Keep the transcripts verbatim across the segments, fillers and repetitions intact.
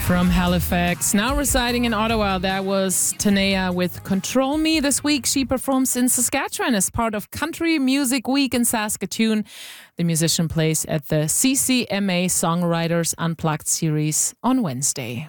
From Halifax, now residing in Ottawa, that was Tanea with Control Me. This week she performs in Saskatchewan as part of Country Music Week in Saskatoon. The musician plays at the C C M A Songwriters Unplugged series on Wednesday.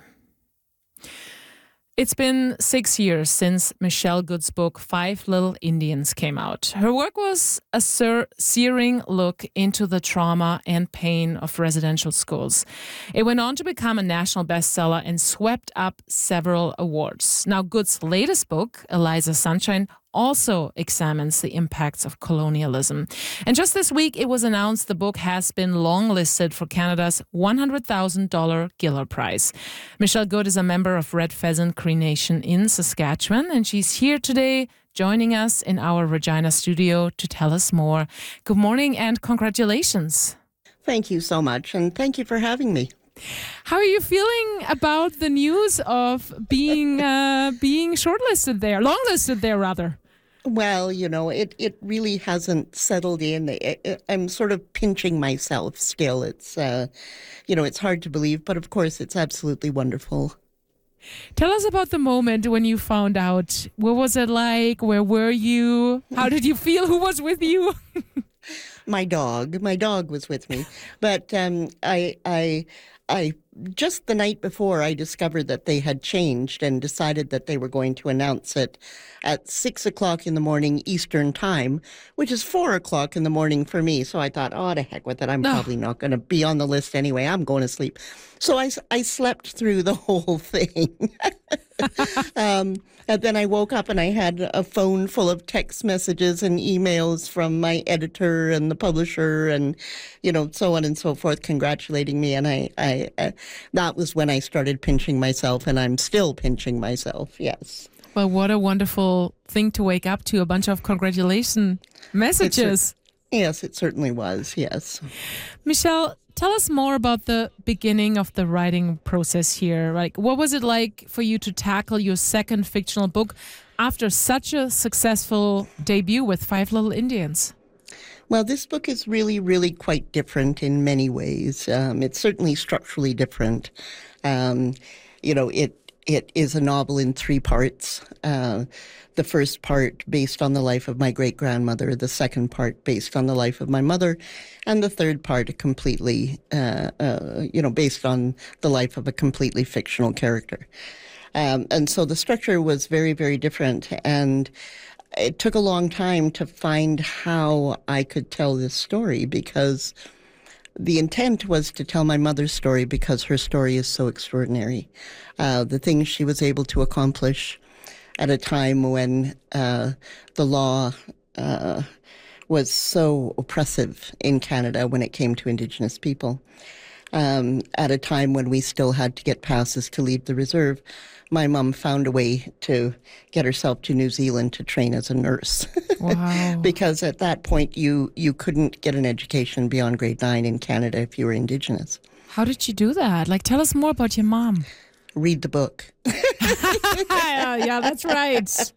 It's been six years since Michelle Good's book, Five Little Indians, came out. Her work was a ser- searing look into the trauma and pain of residential schools. It went on to become a national bestseller and swept up several awards. Now, Good's latest book, Eliza Sunshine, also examines the impacts of colonialism. And just this week, it was announced the book has been longlisted for Canada's one hundred thousand dollars Giller Prize. Michelle Good is a member of Red Pheasant Cree Nation in Saskatchewan, and she's here today joining us in our Regina studio to tell us more. Good morning and congratulations. Thank you so much, and thank you for having me. How are you feeling about the news of being uh, being shortlisted there, longlisted there rather? Well, you know, it, it really hasn't settled in. It, it, I'm sort of pinching myself still. It's, uh, you know, it's hard to believe, but of course it's absolutely wonderful. Tell us about the moment when you found out. What was it like? Where were you? How did you feel? Who was with you? My dog. My dog was with me. But um, I, I, I just the night before, I discovered that they had changed and decided that they were going to announce it at six o'clock in the morning Eastern time, which is four o'clock in the morning for me. So I thought, oh, to heck with it. I'm Oh. probably not going to be on the list anyway. I'm going to sleep. So I, I slept through the whole thing. um, and then I woke up and I had a phone full of text messages and emails from my editor and the publisher and, you know, so on and so forth, congratulating me. And I, I uh, that was when I started pinching myself, and I'm still pinching myself, yes. Well, what a wonderful thing to wake up to, a bunch of congratulation messages. Yes, it certainly was, yes. Michelle, tell us more about the beginning of the writing process here. Like, what was it like for you to tackle your second fictional book after such a successful debut with Five Little Indians? Well, this book is really, really quite different in many ways. Um, it's certainly structurally different. Um, you know, it it is a novel in three parts. Uh, the first part based on the life of my great-grandmother, the second part based on the life of my mother, and the third part completely, uh, uh, you know, based on the life of a completely fictional character. Um, and so the structure was very, very different. And it took a long time to find how I could tell this story, because the intent was to tell my mother's story because her story is so extraordinary. Uh, the things she was able to accomplish at a time when uh, the law uh, was so oppressive in Canada when it came to Indigenous people. Um, at a time when we still had to get passes to leave the reserve, my mum found a way to get herself to New Zealand to train as a nurse. Wow. Because at that point, you, you couldn't get an education beyond grade nine in Canada if you were Indigenous. How did you do that? Like, tell us more about your mom. Read the book. yeah, yeah, that's right.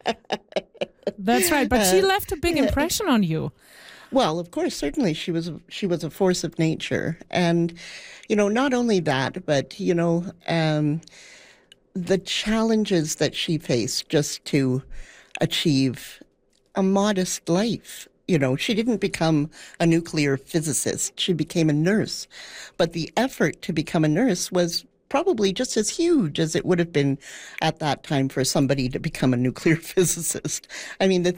That's right. But she left a big impression on you. Well, of course, certainly she was she was a force of nature. And, you know, not only that, but, you know, um, the challenges that she faced just to achieve a modest life. You know, she didn't become a nuclear physicist. She became a nurse. But the effort to become a nurse was probably just as huge as it would have been at that time for somebody to become a nuclear physicist. I mean, the